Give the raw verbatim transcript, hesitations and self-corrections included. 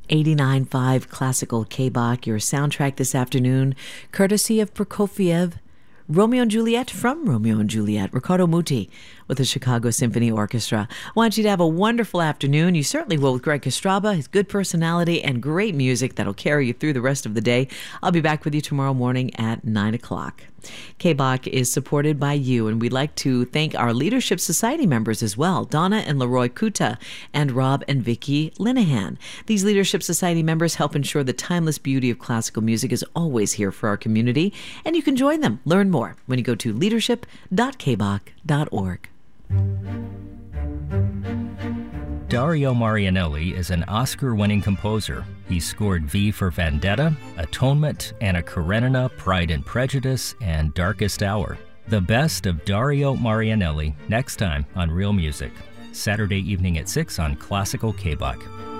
eighty-nine point five Classical K-Bach, your soundtrack this afternoon, courtesy of Prokofiev, Romeo and Juliet from Romeo and Juliet, Riccardo Muti with the Chicago Symphony Orchestra. I want you to have a wonderful afternoon. You certainly will with Greg Kostraba, his good personality and great music that'll carry you through the rest of the day. I'll be back with you tomorrow morning at nine o'clock. K-Bach is supported by you, and we'd like to thank our Leadership Society members as well, Donna and Leroy Kuta and Rob and Vicky Linehan. These Leadership Society members help ensure the timeless beauty of classical music is always here for our community, and you can join them. Learn more when you go to leadership dot k bach dot org. Dario Marianelli is an Oscar-winning composer. He scored V for Vendetta, Atonement, Anna Karenina, Pride and Prejudice, and Darkest Hour. The best of Dario Marianelli next time on Real Music, Saturday evening at six on Classical K-Bach.